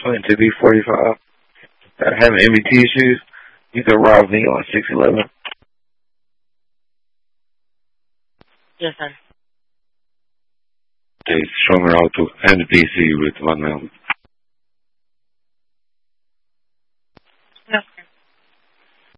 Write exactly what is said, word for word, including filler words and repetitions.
twenty-two B forty-five. Uh, having M B T issues, you can rob me on six eleven. Yes, sir. Okay, Stronger Auto and the D C with one number.